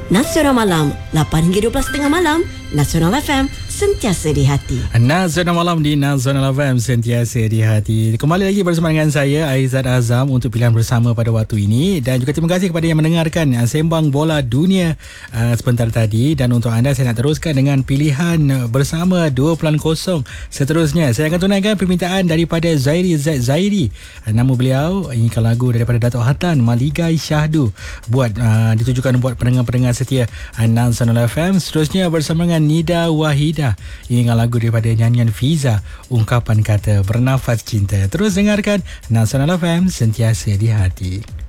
Nasional Malam 8 hingga 12.30 malam. Nasional FM, sentiasa di hati. Nasional Malam di Nasional FM, sentiasa di hati. Kembali lagi bersama dengan saya, Aizat Azam, untuk pilihan bersama pada waktu ini. Dan juga terima kasih kepada yang mendengarkan Sembang Bola Dunia sebentar tadi. Dan untuk anda, saya nak teruskan dengan pilihan bersama 2.0. Seterusnya, saya akan tunaikan permintaan daripada Zairi Z. Zairi. Nama beliau, inginkan lagu daripada Datuk Hatan Maligai Syahdu, ditujukan buat pendengar-pendengar setia Nasional FM. Seterusnya bersama dengan Nida Wahidah, inginkan lagu daripada nyanyian Fiza, ungkapan kata bernafas cinta. Terus dengarkan Nasional FM, sentiasa di hati.